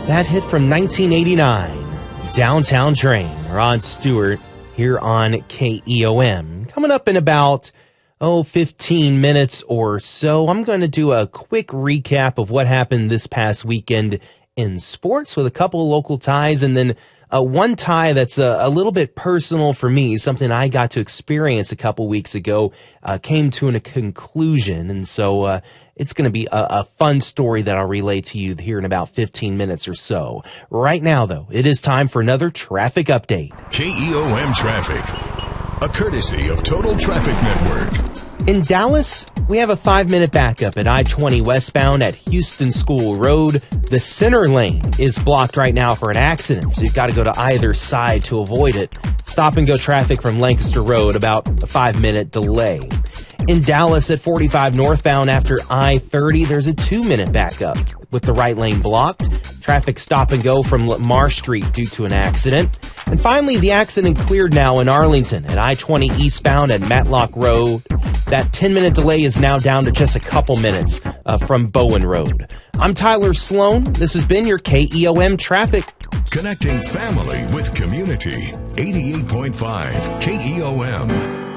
That hit from 1989, Downtown Train, Rod Stewart, here on KEOM. Coming up in about, 15 minutes or so, I'm going to do a quick recap of what happened this past weekend in sports with a couple of local ties, and then one tie that's a little bit personal for me, something I got to experience a couple weeks ago, came to a conclusion, and so it's going to be a fun story that I'll relay to you here in about 15 minutes or so. Right now, though, it is time for another traffic update. KEOM Traffic, a courtesy of Total Traffic Network. In Dallas, we have a 5-minute backup at I-20 westbound at Houston School Road. The center lane is blocked right now for an accident, so you've got to go to either side to avoid it. Stop-and-go traffic from Lancaster Road, about a 5-minute delay. In Dallas at 45 northbound after I-30, there's a 2-minute backup with the right lane blocked. Traffic stop and go from Marsh Street due to an accident. And finally, the accident cleared now in Arlington at I-20 eastbound at Matlock Road. That 10-minute delay is now down to just a couple minutes from Bowen Road. I'm Tyler Sloan. This has been your KEOM Traffic. Connecting family with community. 88.5 KEOM.